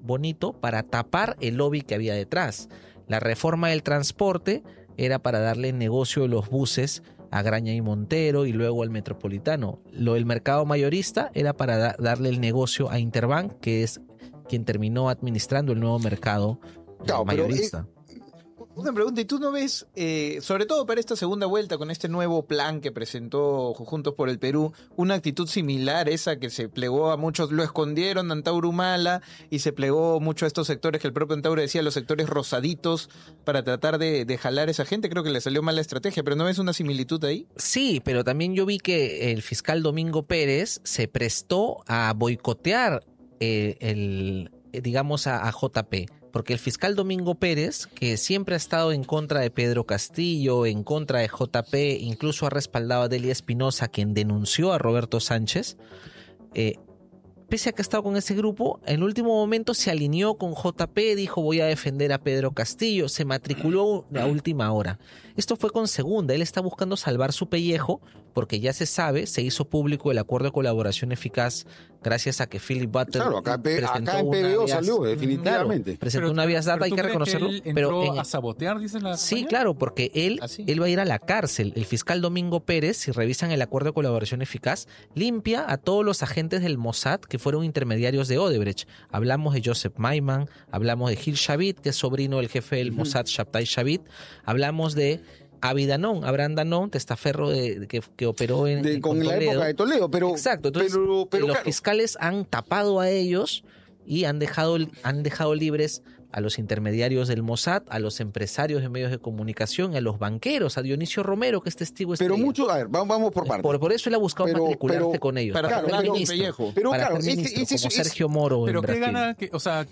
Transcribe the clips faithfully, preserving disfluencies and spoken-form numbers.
bonito para tapar el lobby que había detrás. La reforma del transporte era para darle negocio de los buses a Graña y Montero y luego al Metropolitano. Lo del mercado mayorista era para da- darle el negocio a Interbank, que es quien terminó administrando el nuevo mercado Claro, pero, mayorista. eh, una pregunta, ¿y tú no ves, eh, sobre todo para esta segunda vuelta, con este nuevo plan que presentó Juntos por el Perú, una actitud similar, esa que se plegó a muchos, lo escondieron a Antauro Humala y se plegó mucho a estos sectores que el propio Antauro decía, los sectores rosaditos, para tratar de, de jalar a esa gente? Creo que le salió mal la estrategia, pero ¿no ves una similitud ahí? Sí, pero también yo vi que el fiscal Domingo Pérez se prestó a boicotear eh, el, eh, digamos, a, a J P. Porque el fiscal Domingo Pérez, que siempre ha estado en contra de Pedro Castillo, en contra de J P, incluso ha respaldado a Delia Espinosa, quien denunció a Roberto Sánchez, eh, pese a que ha estado con ese grupo, en el último momento se alineó con J P, dijo voy a defender a Pedro Castillo, se matriculó a última hora. Esto fue con segunda, él está buscando salvar su pellejo porque ya se sabe, se hizo público el acuerdo de colaboración eficaz gracias a que Philip Butler Claro, acá, presentó acá en una P B O vías- salió, definitivamente. Claro, presentó Pero- una vías data, pero hay ¿tú que crees reconocerlo. él entró pero en- a sabotear, dices la Sí, compañía? claro, porque él, ¿Ah, sí? él va a ir a la cárcel. El fiscal Domingo Pérez, si revisan el acuerdo de colaboración eficaz, limpia a todos los agentes del Mossad que fueron intermediarios de Odebrecht. Hablamos de Joseph Maiman, hablamos de Gil Shavit, que es sobrino del jefe del Mossad, Shabtai Shavit. Hablamos de Avi Danon, Abraham Danon, testaferro de, de- que, que operó en, De- en- con la Toledo. época de Toledo, pero... Exacto, entonces pero, pero los claro, fiscales han tapado a ellos y han dejado, han dejado libres a los intermediarios del Mossad, a los empresarios de medios de comunicación, a los banqueros, a Dionisio Romero, que es testigo pero estrella. mucho, a ver, vamos, vamos por partes. Por, por eso él ha buscado Pero- matricularse pero- con ellos. para- Para, claro, ser pero- ministro, pellejo. Pero para claro, ser ese- ministro, ese- como ese- Sergio Moro Pero en qué Brasil. gana, que, o sea,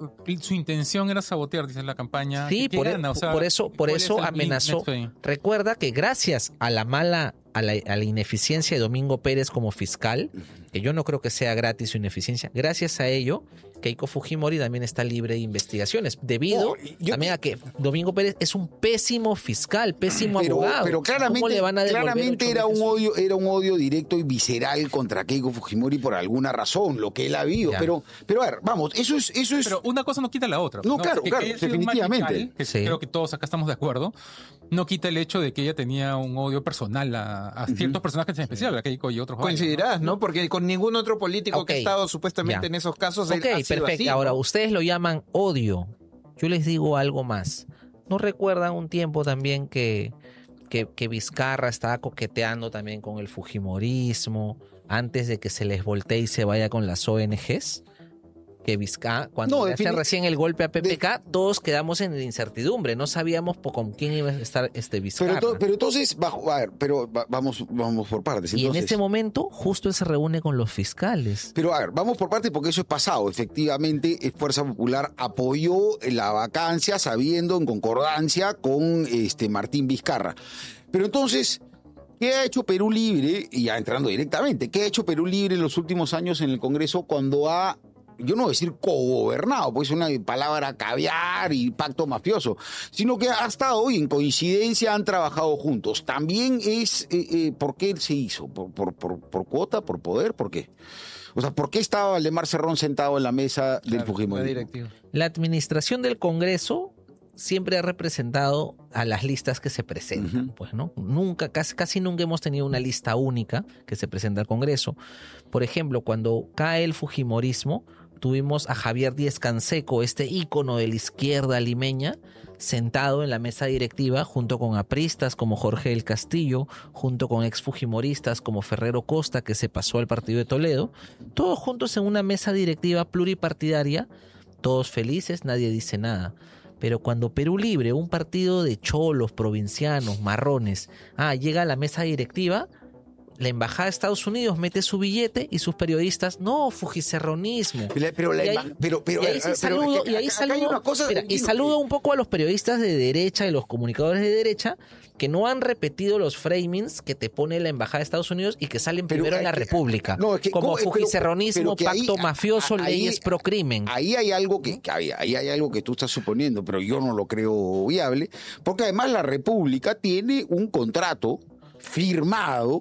su intención era sabotear, dice la campaña. Sí, ¿Qué por, gana? O sea, por eso, por ¿cuál eso es el amenazó. nexo ahí? Recuerda que gracias a la mala, a la, a la ineficiencia de Domingo Pérez como fiscal, que yo no creo que sea gratis su ineficiencia, gracias a ello, Keiko Fujimori también está libre de investigaciones, debido No, yo- también a que Domingo Pérez es un pésimo fiscal, pésimo pero, abogado. pero ¿Cómo claramente, le van a devolver claramente ocho era un veces su- odio, era un odio directo y visceral contra Keiko Fujimori por alguna razón, lo que él ha vivido. Ya. Pero, pero a ver, vamos, eso es, eso es. Pero una cosa no quita la otra. No, claro, Que- claro, que haya sido un definitivamente. magical, que Sí. creo que todos acá estamos de acuerdo, no quita el hecho de que ella tenía un odio personal a, a ciertos personajes en especial, a Keiko y otros varios, Coincidirás, ¿no? Porque con ningún otro político que Ok, ha estado supuestamente ya. en esos casos él Ok, ha sido perfecto. así, Ahora, ¿no? ustedes lo llaman odio. Yo les digo algo más. ¿No recuerdan un tiempo también que, que, que Vizcarra estaba coqueteando también con el fujimorismo antes de que se les voltee y se vaya con las O N Gs? Que Vizcarra, cuando No, le hace defini- recién el golpe a P P K, todos quedamos en incertidumbre. No sabíamos po- con quién iba a estar este Vizcarra. Pero, to- pero entonces, bajo, a ver, pero va- vamos, vamos por partes. y en Entonces, este momento, justo él se reúne con los fiscales. Pero a ver, vamos por partes porque eso es pasado. Efectivamente, eh, Fuerza Popular apoyó la vacancia sabiendo en concordancia con este Martín Vizcarra. Pero entonces, ¿qué ha hecho Perú Libre? Y ya entrando directamente, ¿qué ha hecho Perú Libre en los últimos años en el Congreso cuando ha, yo no voy a decir cogobernado, pues es una palabra caviar y pacto mafioso, sino que ha estado y en coincidencia han trabajado juntos? También es, eh, eh, ¿por qué se hizo? ¿Por, por, por, por cuota? ¿Por poder? ¿Por qué? O sea, ¿por qué estaba Valdemar Cerrón sentado en la mesa del Claro, Fujimori? la La administración del Congreso siempre ha representado a las listas que se presentan, Ujú. pues, ¿no? Nunca, casi, casi nunca hemos tenido una lista única que se presenta al Congreso. Por ejemplo, cuando cae el fujimorismo, tuvimos a Javier Díez Canseco, este ícono de la izquierda limeña, sentado en la mesa directiva junto con apristas como Jorge del Castillo, junto con exfujimoristas como Ferrero Costa, que se pasó al partido de Toledo, todos juntos en una mesa directiva pluripartidaria, todos felices, nadie dice nada. Pero cuando Perú Libre, un partido de cholos, provincianos, marrones, ah, llega a la mesa directiva, la embajada de Estados Unidos mete su billete y sus periodistas, no, fujicerronismo. Pero, pero la Y ahí- emba- pero, pero, y ahí eh, sí pero saludo, es que y ahí acá- acá hay saludo- una cosa- mira, y digo, saludo un poco a los periodistas de derecha y los comunicadores de derecha que no han repetido los framings que te pone la embajada de Estados Unidos y que salen Pero primero en hay la que- República, no, es que- como ¿cómo? Pero- fujicerronismo, pero que ahí- pacto mafioso, a- ahí- leyes pro crimen. Ahí hay algo que, que había, ahí hay algo que tú estás suponiendo, pero yo no lo creo viable, porque además la República tiene un contrato firmado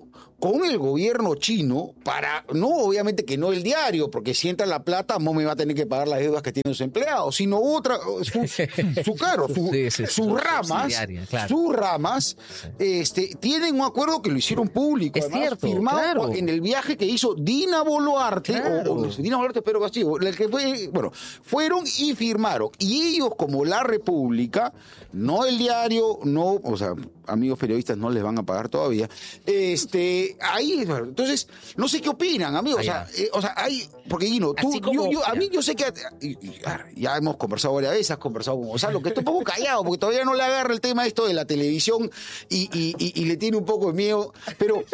con el gobierno chino para, no obviamente que no el diario, porque si entra la plata, Mome va a tener que pagar las deudas que tienen sus empleados, sino otra, su, su claro, su, Sí, sí, sus su ramas, claro. sus ramas, este, tienen un acuerdo que lo hicieron público, Es además, cierto, firmado claro. en el viaje que hizo Dina Boluarte, Claro. o, o Dina Boluarte, Pedro Castillo, el que fue, bueno, fueron y firmaron, y ellos como la República, no el diario, no, o sea, amigos periodistas no les van a pagar todavía, este, ahí, entonces, no sé qué opinan, amigos, o sea, eh, o sea, hay, porque Guino, tú, Así como- yo, yo- a mí yo sé que, y- y, a ver, ya hemos conversado varias veces, has conversado con Gonzalo, que está un poco callado, porque todavía no le agarra el tema esto de la televisión y, y, y, y le tiene un poco de miedo, pero,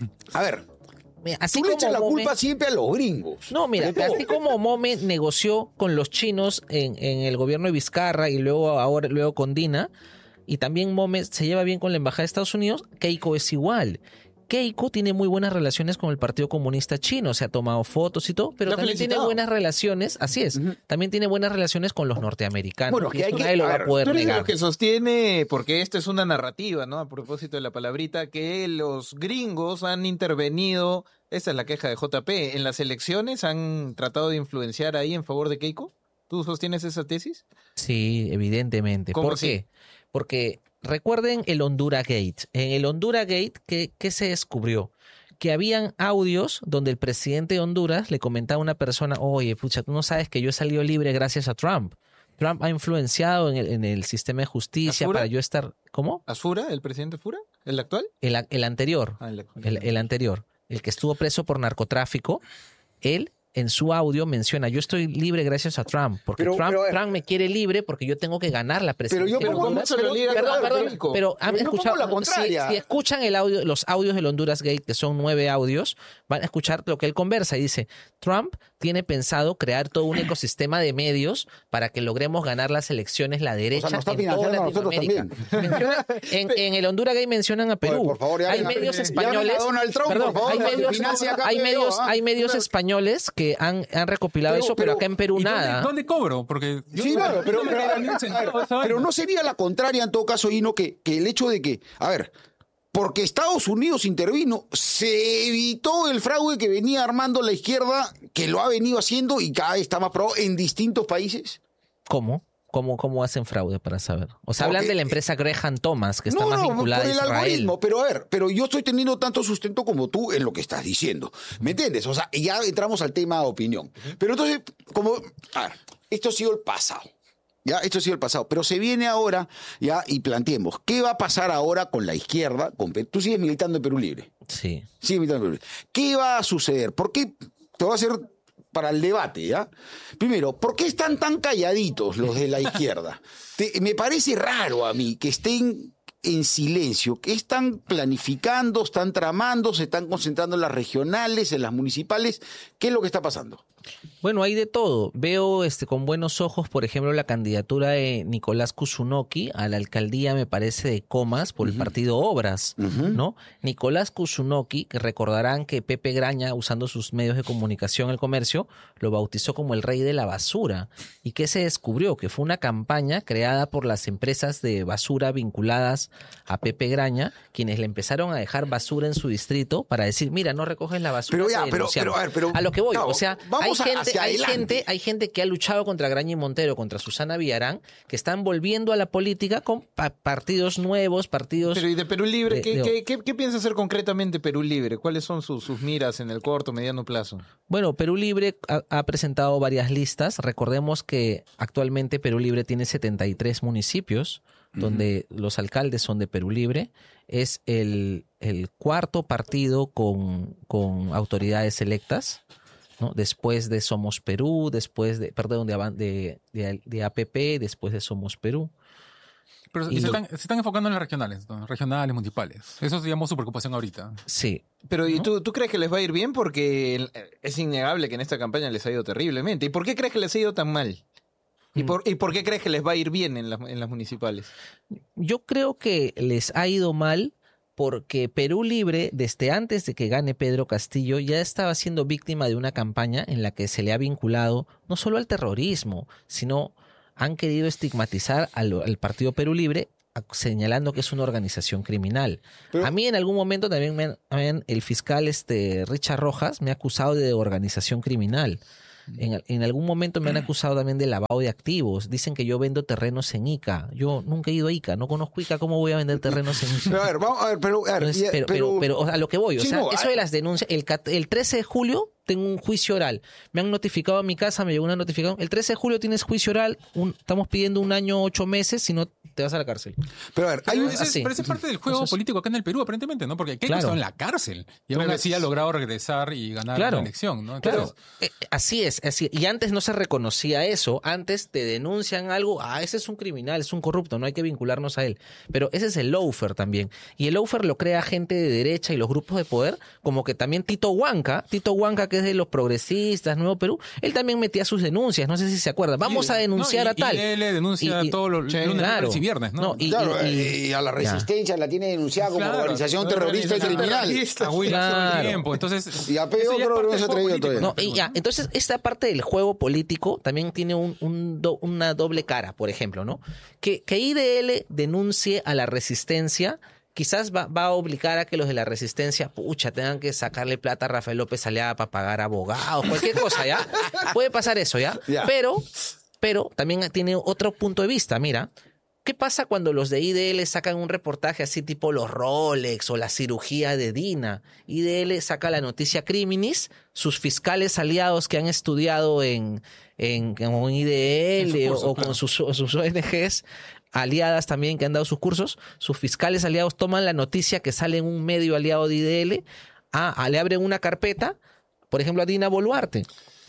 a ver, Mira, así tú le como echas la Mome- culpa siempre a los gringos. No, mira, de todo. así como Mome negoció con los chinos en, en el gobierno de Vizcarra y luego ahora luego con Dina, y también Mome se lleva bien con la embajada de Estados Unidos, Keiko es igual. Keiko tiene muy buenas relaciones con el Partido Comunista Chino, se ha tomado fotos y todo, pero La ha también tiene felicitado. buenas relaciones, así es, también tiene buenas relaciones con los norteamericanos. Bueno, y que hay eso que- nadie lo a va ver, a poder Tú eres de negar. los que sostiene, porque esto es una narrativa, ¿no? A propósito de la palabrita, que los gringos han intervenido, esta es la queja de J P, en las elecciones han tratado de influenciar ahí en favor de Keiko. ¿Tú sostienes esa tesis? Sí, evidentemente. ¿Cómo ¿Por así? qué? Porque recuerden el Honduras Gate. En el Honduras Gate, ¿qué, qué se descubrió? Que habían audios donde el presidente de Honduras le comentaba a una persona, oye, pucha, tú no sabes que yo he salido libre gracias a Trump. Trump ha influenciado en el, en el sistema de justicia ¿Fura? para yo estar... ¿Cómo? ¿A Fura, el presidente Fura? ¿El actual? El, a- el anterior. Ah, el, El, el anterior. El que estuvo preso por narcotráfico. Él, en su audio, menciona, yo estoy libre gracias a Trump. Porque Pero- Trump, pero, a ver. Trump me quiere libre porque yo tengo que ganar la Pero presidencia. yo de pongo, Honduras. se lo liga Perdón, a perdón, Keiko. pero han Pero yo escuchado, pongo la contraria. si, si escuchan el audio, los audios del Honduras Gate, que son nueve audios, van a escuchar lo que él conversa y dice, Trump tiene pensado crear todo un ecosistema de medios para que logremos ganar las elecciones la derecha nos está en toda financiando a nosotros Latinoamérica. Menciona- en, en el Honduras Gate mencionan a Perú. Oye, por favor, hay llamen a- medios llamen a españoles, Donald Trump, perdón, por favor, hay para que medios, financie acá hay P B O, medios, ¿ah? hay medios españoles que han, han recopilado Pero- eso, pero, pero- acá en Perú ¿Y dónde- nada. ¿Dónde, cobro? Porque yo Sí, no- claro, pero, no me pero, queda ni un a ver, centavo esa pero vaina. no sería la contraria en todo caso, Hino, que, que el hecho de que, a ver, porque Estados Unidos intervino, se evitó el fraude que venía armando la izquierda, que lo ha venido haciendo y cada vez está más probado en distintos países. ¿Cómo? ¿Cómo, cómo hacen fraude para saber? O sea, Porque- hablan de la empresa Graham Thomas, que está no, más no, vinculada por a el Israel. algoritmo, pero a ver, pero yo estoy teniendo tanto sustento como tú en lo que estás diciendo. ¿Me entiendes? O sea, ya entramos al tema de opinión. Pero entonces, como, a ver, esto ha sido el pasado. Ya, esto ha sido el pasado. Pero se viene ahora, ya, y planteemos, ¿qué va a pasar ahora con la izquierda? Con Perú? Tú sigues militando en Perú Libre. Sí. Sigues militando en Perú Libre. ¿Qué va a suceder? ¿Por qué? Te voy a hacer para el debate, ¿ya? Primero, ¿por qué están tan calladitos los de la izquierda? Te- me parece raro a mí que estén en silencio, que están planificando, están tramando, se están concentrando en las regionales, en las municipales. ¿Qué es lo que está pasando? Bueno, hay de todo. Veo este con buenos ojos, por ejemplo, la candidatura de Nicolás Kusunoki a la alcaldía, me parece, de Comas, por el partido Obras, ¿no? Nicolás Kusunoki, que recordarán que Pepe Graña, usando sus medios de comunicación, el comercio, lo bautizó como el rey de la basura. ¿Y qué se descubrió? Que fue una campaña creada por las empresas de basura vinculadas a Pepe Graña, quienes le empezaron a dejar basura en su distrito para decir, mira, no recoges la basura. Pero te ya, pero- denunciamos". pero, a ver, pero, a lo que voy, Gustavo, o sea, vamos hay a- gente, hacia hay adelante. gente, hay gente que ha luchado contra Graña y Montero, contra Susana Villarán, que están volviendo a la política con pa- partidos nuevos, partidos... Pero ¿y de Perú Libre? de- ¿Qué, de- qué, qué- qué piensa hacer concretamente Perú Libre? ¿Cuáles son sus, sus miras en el corto, mediano plazo? Bueno, Perú Libre ha, ha presentado varias listas. Recordemos que actualmente Perú Libre tiene setenta y tres municipios, donde los alcaldes son de Perú Libre. Es el, el cuarto partido con, con autoridades electas, ¿no? Después de Somos Perú, después de, perdón, de, Avan- de, de, de A P P, después de Somos Perú. Pero Y se, tú- están, se están enfocando en las regionales, ¿no? Regionales, municipales. Eso es, digamos, su preocupación ahorita. Sí. Pero ¿y ¿No? tú, tú crees que les va a ir bien? Porque el- es innegable que en esta campaña les ha ido terriblemente. ¿Y por qué crees que les ha ido tan mal? ¿Y por, y por qué crees que les va a ir bien en, las en las municipales? Yo creo que les ha ido mal porque Perú Libre, desde antes de que gane Pedro Castillo, ya estaba siendo víctima de una campaña en la que se le ha vinculado no solo al terrorismo, sino han querido estigmatizar al, al Partido Perú Libre señalando que es una organización criminal. Pero- a mí en algún momento también me han- me han- el fiscal este Richard Rojas me ha acusado de organización criminal. En, en algún momento me han acusado también de lavado de activos. Dicen que yo vendo terrenos en Ica. Yo nunca he ido a Ica, no conozco Ica, ¿cómo voy a vender terrenos en Ica? Pero a ver, vamos a ver, pero, a ver, Entonces, ya- pero, pero, pero, o sea, a lo que voy, o Sí, sea, no, eso hay- de las denuncias, el, cat- el trece de julio tengo un juicio oral. Me han notificado a mi casa, me llegó una notificación. El trece de julio tienes juicio oral, un- estamos pidiendo un año, ocho meses, si no te vas a la cárcel. pero a ver, hay Pero un... ese, es- así. pero ese es parte del juego Entonces- político acá en el Perú, aparentemente, ¿no? Porque Keiko Claro. estaba en la cárcel y aún Pero así es- ha logrado regresar y ganar Claro. la elección, ¿no? Claro, Entonces, eh, así es, así. Y antes no se reconocía eso. Antes te denuncian algo, ah, ese es un criminal, es un corrupto, no hay que vincularnos a él. Pero ese es el lawfare también. Y el lawfare lo crea gente de derecha y los grupos de poder, como que también Tito Huanca, Tito Huanca que es de los progresistas, Nuevo Perú, él también metía sus denuncias, no sé si se acuerdan. Vamos a denunciar no, y- a tal. Y él le denuncia Y- y- todos los Sí, lunes, claro. miércoles y viernes, ¿no? No, y- Claro, y- eh, a la resistencia la tiene denunciada como Claro, organización una terrorista y organización criminal. terrorista. a Wilson todo el Claro. tiempo. Entonces, Y a Pedro eso ya es creo que parte no del se ha juego traído político, todavía. No, Perú, y ya, entonces esta parte del juego político también tiene un, un do- una doble cara, por ejemplo, ¿no? Que, que I D L denuncie a la resistencia, quizás va, va a obligar a que los de la resistencia, pucha, tengan que sacarle plata a Rafael López Aliaga para pagar abogados, cualquier cosa, ¿ya? Puede pasar eso, ¿ya? Ya. Pero, pero también tiene otro punto de vista, mira. ¿Qué pasa cuando los de I D L sacan un reportaje así tipo los Rolex o la cirugía de Dina? I D L saca la noticia Criminis, sus fiscales aliados que han estudiado en, en, con I D L En su curso, o, o claro. con sus, o sus O N Ges aliadas también que han dado sus cursos, sus fiscales aliados toman la noticia que sale en un medio aliado de I D L, ah, ah, le abren una carpeta, por ejemplo a Dina Boluarte.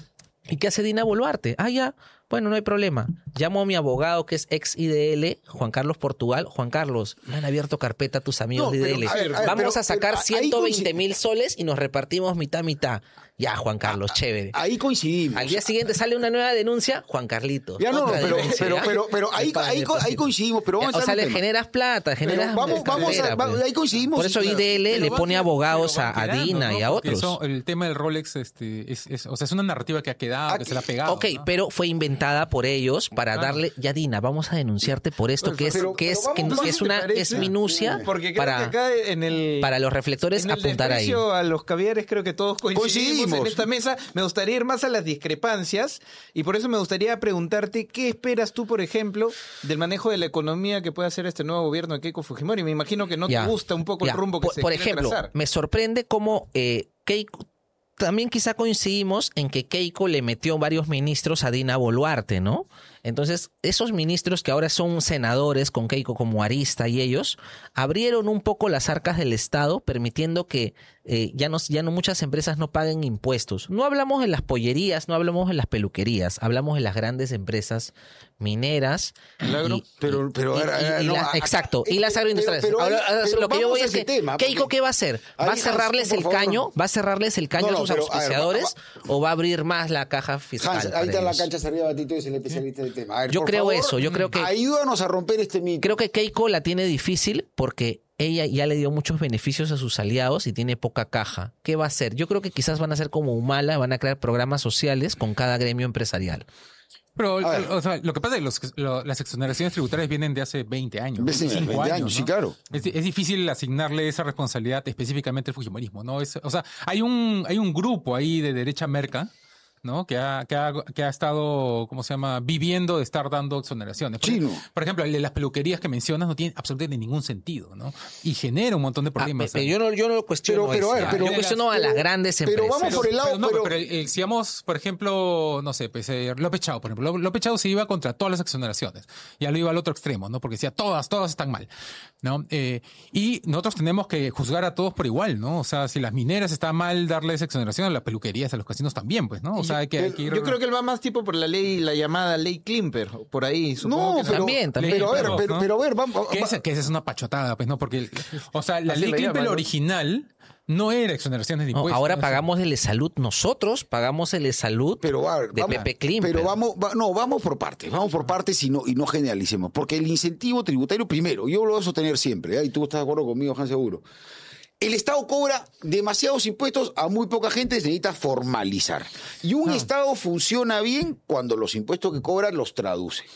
¿Y qué hace Dina Boluarte? Ah, ya, bueno, no hay problema. Llamo a mi abogado que es ex I D L, Juan Carlos Portugal. Juan Carlos, me han abierto carpeta a tus amigos No, de pero, I D L. a ver, a ver, Vamos pero- a sacar pero ahí ciento veinte coincide- mil soles y nos repartimos mitad, mitad. Ya, Juan Carlos, chévere. Ahí coincidimos. Al día siguiente sale una nueva denuncia, Juan Carlito. Ya no, no, otra pero, denuncia, pero, ¿ya? pero, pero ahí, El padre ahí, de ahí Pasito. coincidimos, pero vamos O a sea, entrar en le un tema. generas plata, generas Pero vamos, vamos a, cartera, va- pues. ahí coincidimos. Por eso y- I D L Pero le va pone qued- abogados pero va a, a quedando, Dina ¿no? y a Porque otros. eso, el tema del Rolex, este, es, es- o sea, es una narrativa que ha quedado, que se la ha pegado. Ok, ¿no? pero fue inventada por ellos para Claro. darle, ya Dina, vamos a denunciarte por esto, que es, Pero- que es, pero que, vamos, que es ¿te una parece? es minucia Porque creo para, que acá en el... para los reflectores En el apuntar ahí. desprecio a los caviares creo que todos coincidimos, Coincidimos. en esta mesa. Me gustaría ir más a las discrepancias y por eso me gustaría preguntarte qué esperas tú, por ejemplo, del manejo de la economía que puede hacer este nuevo gobierno de Keiko Fujimori. Me imagino que no Ya, te gusta un poco ya. el rumbo que por, se por quiere ejemplo, trazar. me sorprende cómo eh, Keiko, también quizá coincidimos en que Keiko le metió varios ministros a Dina Boluarte, ¿no? Entonces, esos ministros que ahora son senadores con Keiko como arista y ellos, abrieron un poco las arcas del Estado, permitiendo que eh, ya, no, ya no muchas empresas no paguen impuestos. No hablamos de las pollerías, no hablamos de las peluquerías, hablamos de las grandes empresas mineras. El agro, y- pero- pero, y- a ver, a y- ver, y no, la- a- exacto, a- y las pero- agroindustriales. pero ahí- Ahora, ahora, pero lo que yo vamos voy a es ese que tema, Keiko, porque- ¿qué va a hacer? ¿Va a Ahí, cerrarles por el favor, caño? no. ¿Va a cerrarles el caño No, no, a sus pero, a ver, auspiciadores? va- ¿O va a abrir más la caja fiscal? Hans, ahí para está la ellos? cancha arriba, Batito, es el especialista del tema. A ver, Yo por creo favor, eso, yo creo que- Ayúdanos a romper este mito. Creo que Keiko la tiene difícil porque ella ya le dio muchos beneficios a sus aliados y tiene poca caja. ¿Qué va a hacer? Yo creo que quizás van a ser como Humala, van a crear programas sociales con cada gremio empresarial. Pero, A ver. o sea, lo que pasa es que los- lo- las exoneraciones tributarias vienen de hace veinte años. Ves, cinco veinte años, ¿no? sí, claro. Es, es difícil asignarle esa responsabilidad específicamente al fujimorismo, ¿no? Es, o sea, hay un, hay un grupo ahí de derecha merca, ¿no? Que ha, que ha, que ha estado, ¿cómo se llama? Viviendo de estar dando exoneraciones. Por, Chino. por ejemplo, el de las peluquerías que mencionas no tiene absolutamente ningún sentido, ¿no? Y genera un montón de Ah, problemas. pero yo no, yo no lo cuestiono. Pero- pero, eso. a ver, pero- yo cuestiono a pero- las grandes pero empresas. vamos por el lado, pero no, pero- pero el- el- si vamos, por ejemplo, no sé, pues, eh, López Chao, por ejemplo, López Chao se iba contra todas las exoneraciones. Ya lo iba al otro extremo, ¿no? Porque decía, todas, todas están mal, ¿no? Eh, y nosotros tenemos que juzgar a todos por igual, ¿no? O sea, si las mineras está mal darles exoneración, a las peluquerías, a los casinos también, pues, ¿no? O sea, hay que, hay que ir... Yo creo que él va más tipo por la ley, la llamada ley Klimper, por ahí. Supongo No, que pero, También, también. pero a ver, Pero, pero, ¿no? pero a ver, vamos. Que esa, que esa es una pachotada, pues, ¿no? Porque, el- o sea, la Así ley la Klimpel llaman, ¿no? original no era exoneraciones de No, impuestos. ahora ¿no? pagamos el salud nosotros, pagamos el salud Pero, a ver, de vamos- Pepe Klimper. Pero vamos, va- no, vamos por partes, vamos por partes y no, y no generalicemos. Porque el incentivo tributario, primero, yo lo voy a sostener siempre, ¿eh? Y tú estás de acuerdo conmigo, Hans, seguro. El Estado cobra demasiados impuestos a muy poca gente, se necesita formalizar. Y un Estado funciona bien cuando los impuestos que cobra los traduce.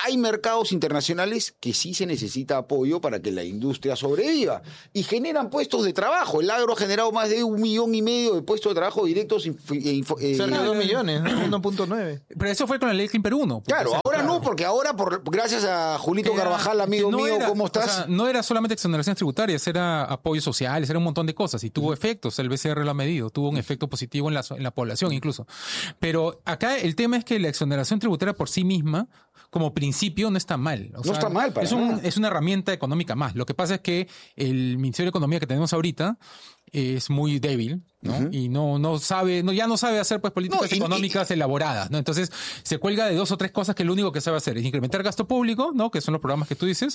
hay mercados internacionales que sí se necesita apoyo para que la industria sobreviva y generan puestos de trabajo. El agro ha generado más de un millón y medio de puestos de trabajo directos. Eh, Cerca de dos millones, ¿no? uno punto nueve. Pero eso fue con la ley Clean Perú uno. Claro, o sea, ahora claro. no, porque ahora, por, gracias a Julito Era- Carvajal, amigo no mío, era- ¿cómo o estás? sea, no era solamente exoneraciones tributarias, era apoyos sociales, era un montón de cosas y tuvo efectos. El B C R lo ha medido, tuvo un efecto positivo en la, so- en la población incluso. Pero acá el tema es que la exoneración tributaria por sí misma, como principio, no está mal. O No sea, está mal para es, un- nada. es una herramienta económica más. Lo que pasa es que el Ministerio de Economía que tenemos ahorita es muy débil, ¿no? Ujú. Y no, no sabe, no, ya no sabe hacer pues políticas No, y- económicas elaboradas, ¿no? Entonces se cuelga de dos o tres cosas que lo único que sabe hacer es incrementar gasto público, ¿no? Que son los programas que tú dices,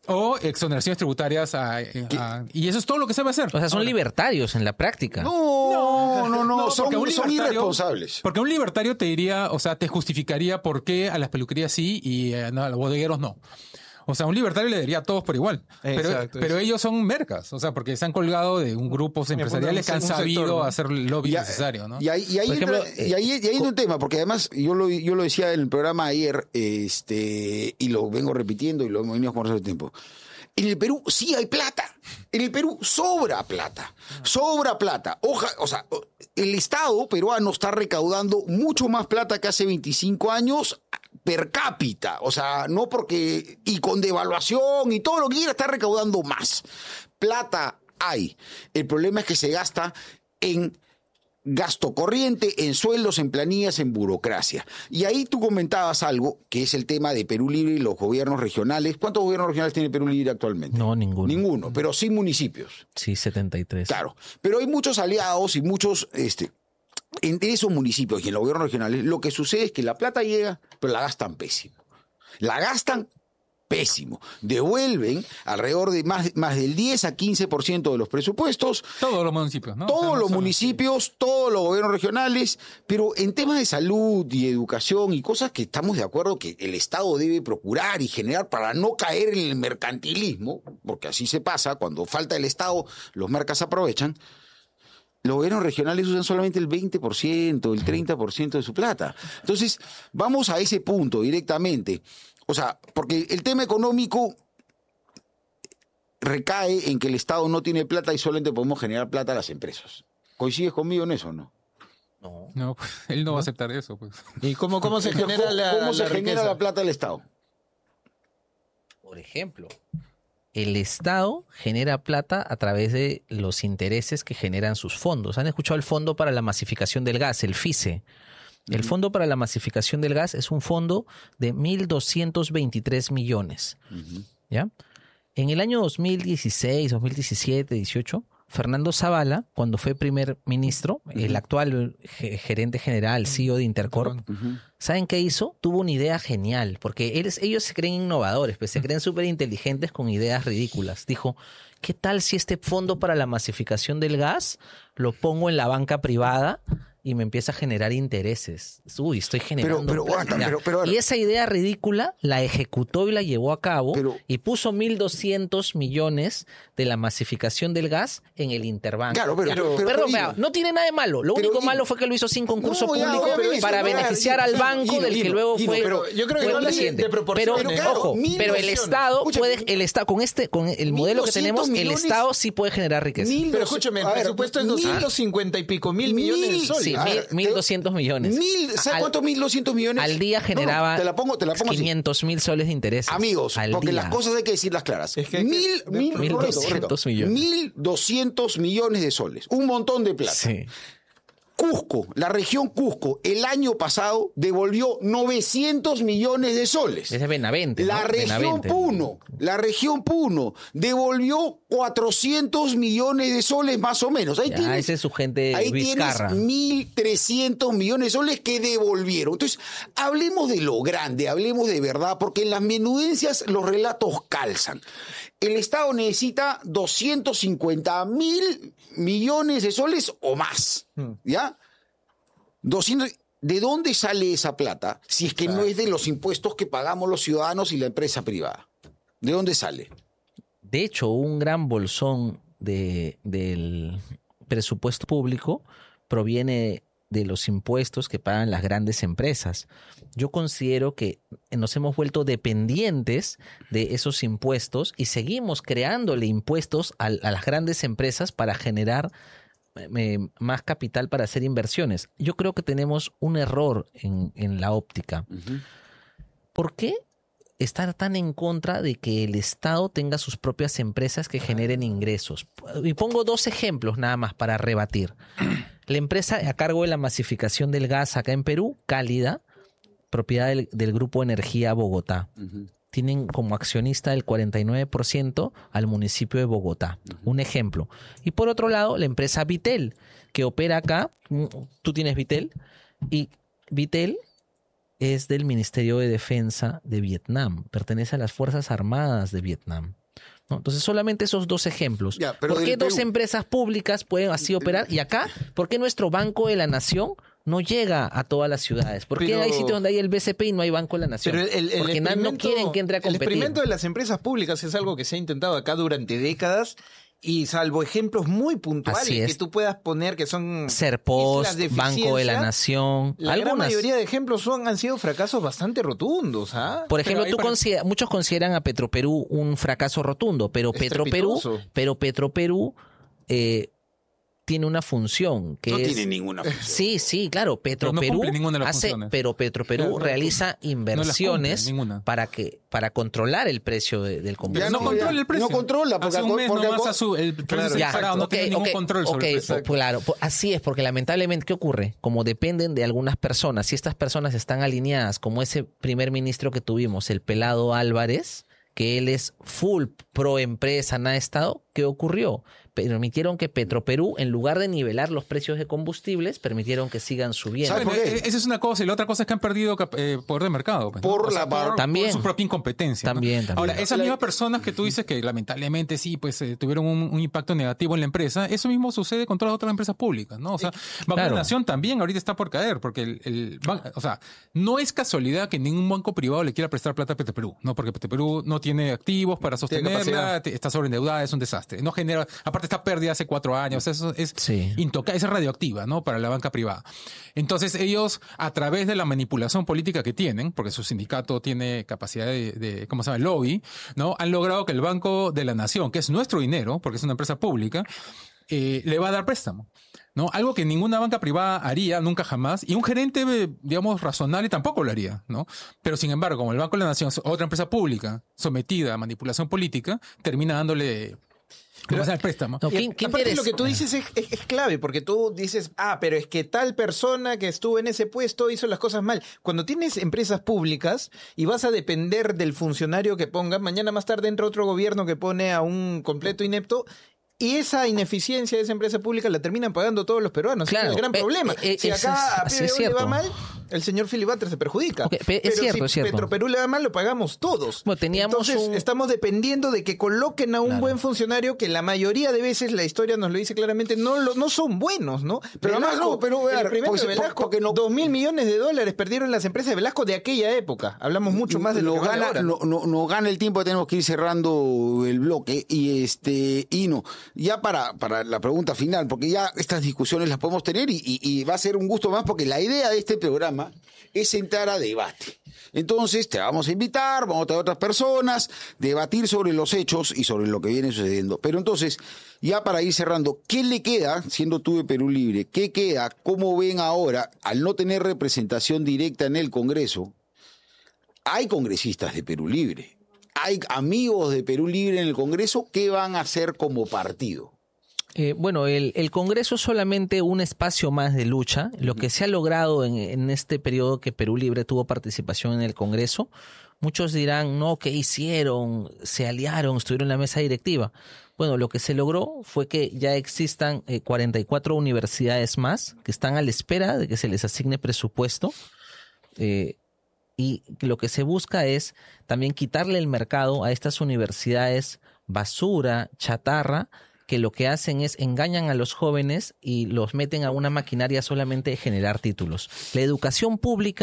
o exoneraciones tributarias a- a- y eso es todo lo que sabe hacer. O sea, son Ahora, libertarios en la práctica. No, no, no, son, porque un son libertario- irresponsables. Porque un libertario te diría, o sea, te justificaría por qué a las peluquerías sí y eh, no, a los bodegueros no. O sea, un libertario le diría a todos por igual. Pero, Exacto, pero eso. ellos son mercas, o sea, porque se han colgado de un grupos empresariales que han un sector, sabido ¿no? hacer el lobby Y a- necesario, ¿no? Y ahí, y ahí Por entra- ejemplo, y ahí- y ahí eh, entra un tema, porque además yo lo, yo lo decía en el programa ayer, este, y lo vengo repitiendo y lo hemos venido conversando el tiempo. En el Perú sí hay plata. En el Perú sobra plata. Sobra plata. Oja, o sea, el Estado peruano está recaudando mucho más plata que hace veinticinco años per cápita. O sea, no porque... Y con devaluación y todo lo que quiera, está recaudando más. Plata hay. El problema es que se gasta en gasto corriente, en sueldos, en planillas, en burocracia. Y ahí tú comentabas algo, que es el tema de Perú Libre y los gobiernos regionales. ¿Cuántos gobiernos regionales tiene Perú Libre actualmente? No, ninguno. Ninguno, pero sí municipios. Sí, setenta y tres. Claro, pero hay muchos aliados y muchos, este, entre esos municipios y en los gobiernos regionales, lo que sucede es que la plata llega, pero la gastan pésimo. La gastan pésimo. Devuelven alrededor de más, más del diez a quince por ciento de los presupuestos. Todos los municipios, ¿no? O sea, Todos no los solo- municipios, todos los gobiernos regionales, pero en temas de salud y educación y cosas que estamos de acuerdo que el Estado debe procurar y generar para no caer en el mercantilismo, porque así se pasa, cuando falta el Estado, los mercas aprovechan. Los gobiernos regionales usan solamente el veinte por ciento, el treinta por ciento de su plata. Entonces, vamos a ese punto directamente. O sea, porque el tema económico recae en que el Estado no tiene plata y solamente podemos generar plata a las empresas. ¿Coincides conmigo en eso o no? No. No, pues, él no va a aceptar eso, pues. ¿Y cómo, cómo se genera la, ¿Cómo se la genera riqueza? la plata del Estado? Por ejemplo, el Estado genera plata a través de los intereses que generan sus fondos. ¿Han escuchado el Fondo para la Masificación del Gas, el FICE? El Fondo para la Masificación del Gas es un fondo de mil doscientos veintitrés millones. ¿Ya? En el año dos mil dieciséis, dos mil diecisiete, dieciocho, Fernando Zavala, cuando fue primer ministro, el actual ge- gerente general, C E O de Intercorp, ¿saben qué hizo? Tuvo una idea genial, porque él- ellos se creen innovadores, pues se creen súper inteligentes con ideas ridículas. Dijo, ¿qué tal si este fondo para la masificación del gas lo pongo en la banca privada y me empieza a generar intereses? Uy, estoy generando pero, plata. aguanta, Ya. pero- pero ahora- Y esa idea ridícula la ejecutó y la llevó a cabo Pero- y puso mil doscientos millones de la masificación del gas en el Interbanco. Claro, pero- Ya. pero- pero Perdón, digo- vea, no tiene nada de malo. Lo pero único digo- malo fue que lo hizo sin concurso No, ya, público obviamente, para no, beneficiar ya, al Gino, banco Gino, del que Gino, luego Gino, fue, pero yo creo que fue habla de- presidente. de proporciones. Pero, Claro, ojo, mil pero el versiones. Estado Escucha, puede, el Estado, con este, con el modelo que tenemos, el millones- Estado sí puede generar riqueza. Mil Pero dos- escúchame, el a ver, presupuesto es mil- doscientos cincuenta y pico mil millones de mil- soles. Sí, A mil, ver, mil te- doscientos millones. Mil, ¿Sabes Al- cuántos mil doscientos millones? Al día No, no, generaba te la pongo, te la pongo así. quinientos mil soles de intereses. Amigos, al porque día. las cosas hay que decirlas claras. Es que hay que- mil, mil, Mil correcto, doscientos correcto. millones. Mil doscientos millones de soles. Un montón de plata. Sí. Cusco, la región Cusco, el año pasado devolvió novecientos millones de soles. Ese es Benavente. La ¿no? región Benavente. Puno, la región Puno devolvió cuatrocientos millones de soles más o menos. Ahí Ya, tienes, ese es su gente ahí Vizcarra. tienes mil trescientos millones de soles que devolvieron. Entonces, hablemos de lo grande, hablemos de verdad, porque en las menudencias los relatos calzan. El Estado necesita doscientos cincuenta mil millones de soles o más. ¿Ya? doscientos ¿De dónde sale esa plata si es que no es de los impuestos que pagamos los ciudadanos y la empresa privada? ¿De dónde sale? De hecho, un gran bolsón de, del presupuesto público proviene de los impuestos que pagan las grandes empresas. Yo considero que nos hemos vuelto dependientes de esos impuestos y seguimos creándole impuestos a, a las grandes empresas para generar eh, más capital para hacer inversiones. Yo creo que tenemos un error en, en la óptica. Uh-huh. ¿Por qué estar tan en contra de que el Estado tenga sus propias empresas que generen ingresos? Y pongo dos ejemplos nada más para rebatir. La empresa a cargo de la masificación del gas acá en Perú, Cálida, propiedad del, del Grupo Energía Bogotá. Uh-huh. Tienen como accionista el cuarenta y nueve por ciento al municipio de Bogotá. Uh-huh. Un ejemplo. Y por otro lado, la empresa Vitel, que opera acá. Tú tienes Vitel. Y Vitel es del Ministerio de Defensa de Vietnam. Pertenece a las Fuerzas Armadas de Vietnam. ¿No? Entonces, solamente esos dos ejemplos. Ya, ¿por qué dos Perú? empresas públicas pueden así operar? Y acá, ¿por qué nuestro Banco de la Nación no llega a todas las ciudades? ¿Por qué pero, hay sitios donde hay el B C P y no hay Banco de la Nación? Pero el, el Porque no quieren que entre a competir. El experimento de las empresas públicas es algo que se ha intentado acá durante décadas. Y salvo ejemplos muy puntuales que tú puedas poner que son Serpost, Banco de la Nación, la algunas. gran mayoría de ejemplos son han sido fracasos bastante rotundos. ¿ah? Por ejemplo, tú para... considera, muchos consideran a Petroperú un fracaso rotundo, pero Petroperú, pero Petroperú eh, tiene una función que no es... tiene ninguna función. Sí, sí, claro. Petroperú no hace, pero Petroperú claro, realiza inversiones no para que para controlar el precio de, del combustible. No, no controla el precio. No controla porque hace un mes porque, nomás porque, a su, el precio claro, ya, separado, no okay, tiene ningún okay, control sobre okay, el precio. Claro, así es, porque lamentablemente, ¿qué ocurre? Como dependen de algunas personas, si estas personas están alineadas, como ese primer ministro que tuvimos, el Pelado Álvarez, que él es full pro empresa, nada Estado, ¿qué ocurrió? Permitieron que Petroperú, en lugar de nivelar los precios de combustibles, permitieron que sigan subiendo. Bueno, esa es una cosa, y la otra cosa es que han perdido eh, poder de mercado. Pues, ¿no? Por, o sea, la, por, también, por su propia incompetencia. También, ¿no? también. Ahora, esas mismas personas que tú dices que lamentablemente sí, pues eh, tuvieron un, un impacto negativo en la empresa, eso mismo sucede con todas las otras empresas públicas, ¿no? O sea, Banco claro. de la Nación también ahorita está por caer, porque el, el banco, o sea, no es casualidad que ningún banco privado le quiera prestar plata a Petroperú, ¿no? Porque Petroperú no tiene activos para sostenerla, está sobreendeudada, es un desastre. No genera, aparte está pérdida hace cuatro años, eso es sí. intocable, es radioactiva, ¿no? Para la banca privada. Entonces ellos, a través de la manipulación política que tienen, porque su sindicato tiene capacidad de, de ¿cómo se llama? Lobby, ¿no? Han logrado que el Banco de la Nación, que es nuestro dinero, porque es una empresa pública, eh, le va a dar préstamo, ¿no? Algo que ninguna banca privada haría, nunca jamás, y un gerente, digamos, razonable tampoco lo haría, ¿no? Pero sin embargo, como el Banco de la Nación es otra empresa pública sometida a manipulación política, termina dándole... Pero, o sea, el préstamo. No, ¿quién, ¿quién aparte lo que tú dices es, es, es clave, porque tú dices, ah, pero es que tal persona que estuvo en ese puesto hizo las cosas mal. Cuando tienes empresas públicas y vas a depender del funcionario que ponga, mañana más tarde entra otro gobierno que pone a un completo inepto, y esa ineficiencia de esa empresa pública la terminan pagando todos los peruanos. Claro, es el gran eh, problema. Eh, si acá es, a P B O le va mal, el señor Filibuster se perjudica. Okay, pe- es Pero cierto, si es cierto. Petroperú le va mal, lo pagamos todos. Bueno, teníamos Entonces, un... estamos dependiendo de que coloquen a un claro. buen funcionario que la mayoría de veces, la historia nos lo dice claramente, no, lo, no son buenos, ¿no? Pero además no, pero el primero pues, de Velasco, porque no, dos mil millones de dólares perdieron las empresas de Velasco de aquella época. Hablamos mucho más de lo, lo que gana, ahora. No, no, no gana el tiempo, tenemos que ir cerrando el bloque. Y este, y no, ya para, para la pregunta final, porque ya estas discusiones las podemos tener y, y, y va a ser un gusto más, porque la idea de este programa es entrar a debate. Entonces te vamos a invitar, vamos a traer otras personas, debatir sobre los hechos y sobre lo que viene sucediendo. Pero entonces, ya para ir cerrando, ¿qué le queda, siendo tú de Perú Libre, qué queda, cómo ven ahora, al no tener representación directa en el Congreso? Hay congresistas de Perú Libre, hay amigos de Perú Libre en el Congreso, ¿qué van a hacer como partido? Eh, bueno, el, el Congreso es solamente un espacio más de lucha. Lo que se ha logrado en, en este periodo que Perú Libre tuvo participación en el Congreso, muchos dirán, no, ¿qué hicieron? Se aliaron, estuvieron en la mesa directiva. Bueno, lo que se logró fue que ya existan eh, cuarenta y cuatro universidades más que están a la espera de que se les asigne presupuesto. Eh, y lo que se busca es también quitarle el mercado a estas universidades basura, chatarra, que lo que hacen es engañan a los jóvenes y los meten a una maquinaria solamente de generar títulos. La educación pública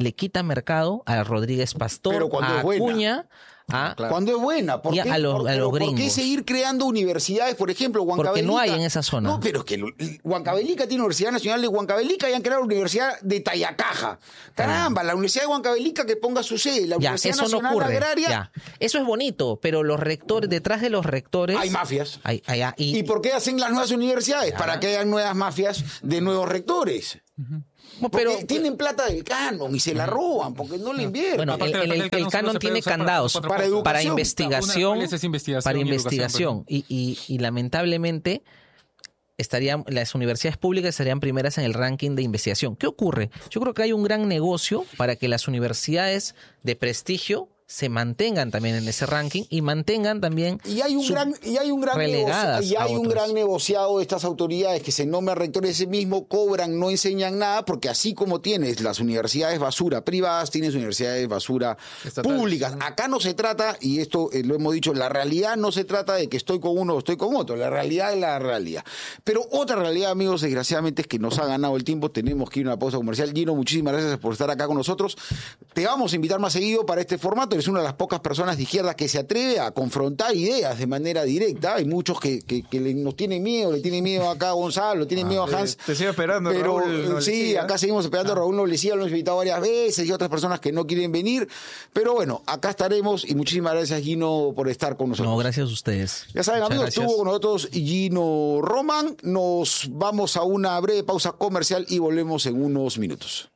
le quita mercado a Rodríguez Pastor, Pero cuando a es buena. Acuña, a... Cuando es buena, ¿por Y qué, a los- por, a los pero ¿por qué gringos. seguir creando universidades? Por ejemplo, Huancavelica. Porque no hay en esa zona. No, pero es que el- el Huancavelica tiene Universidad Nacional de Huancavelica y han creado la Universidad de Tayacaja. Caramba, la Universidad de Huancavelica que ponga su sede, la Ya, Universidad eso no Nacional ocurre. Agraria. Ya. Eso es bonito, pero los rectores, detrás de los rectores... Hay mafias. Hay, hay- y, ¿Y por qué hacen las nuevas universidades? Para que hayan nuevas mafias de nuevos rectores. pero, Porque tienen plata del canon y se la roban porque no le invierten. Bueno, Aparte, el, el- el el canon solo canon se tiene puede usar para candados cuatro Para cosas. educación. para investigación, Una de las cuales es investigación para y investigación y, y, y lamentablemente estarían las universidades públicas estarían primeras en el ranking de investigación. ¿Qué ocurre? Yo creo que hay un gran negocio para que las universidades de prestigio se mantengan también en ese ranking y mantengan también Y hay un su- gran, y hay un gran, relegadas negoci- y a hay un otras. gran negociado de estas autoridades que se nombran rectores ese mismo, cobran, no enseñan nada, porque así como tienes las universidades basura privadas, tienes universidades basura Estatales. públicas. Acá no se trata, y esto eh, lo hemos dicho, la realidad no se trata de que estoy con uno o estoy con otro, la realidad es la realidad. Pero otra realidad, amigos, desgraciadamente es que nos ha ganado el tiempo, tenemos que ir a una pausa comercial. Gino, muchísimas gracias por estar acá con nosotros. Te vamos a invitar más seguido para este formato, eres una de las pocas personas de izquierda que se atreve a confrontar ideas de manera directa. Hay muchos que, que, que le- nos tienen miedo, le tienen miedo acá a Gonzalo, le tienen miedo a Hans. Te sigo esperando, Pero Raúl eh, Noblecía. sí, acá seguimos esperando a Raúl Noblecía, lo hemos invitado varias veces y otras personas que no quieren venir. Pero bueno, acá estaremos y muchísimas gracias, Gino, por estar con nosotros. No, gracias a ustedes. Ya saben, Muchas amigos, gracias. estuvo con nosotros Gino Roman. Nos vamos a una breve pausa comercial y volvemos en unos minutos.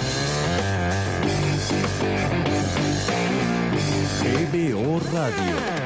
E B O Radio.